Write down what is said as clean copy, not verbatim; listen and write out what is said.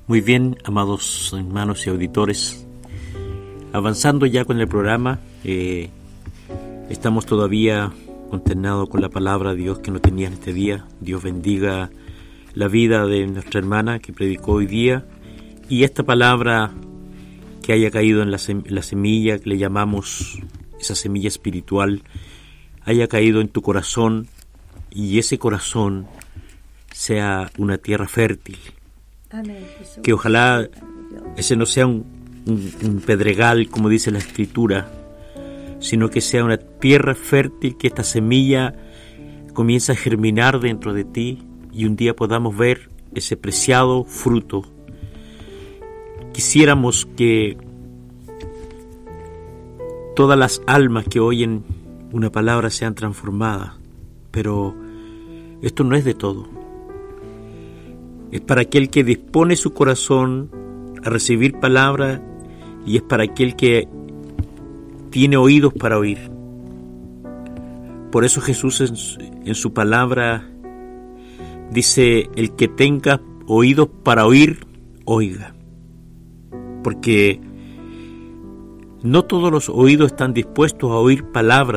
Muy bien, amados hermanos y auditores, avanzando ya con el programa, estamos todavía consternados con la palabra de Dios que nos tenía en este día. Dios bendiga la vida de nuestra hermana que predicó hoy día, y esta palabra que haya caído en la semilla que le llamamos esa semilla espiritual, haya caído en tu corazón, y ese corazón sea una tierra fértil. Amén, Jesús. Que ojalá ese no sea un pedregal, como dice la Escritura, sino que sea una tierra fértil, que esta semilla comience a germinar dentro de ti y un día podamos ver ese preciado fruto. Quisiéramos que todas las almas que oyen una palabra sean transformadas, pero esto no es de todo. Es para aquel que dispone su corazón a recibir palabra, y es para aquel que tiene oídos para oír. Por eso Jesús en su palabra dice: el que tenga oídos para oír, oiga. Porque no todos los oídos están dispuestos a oír palabra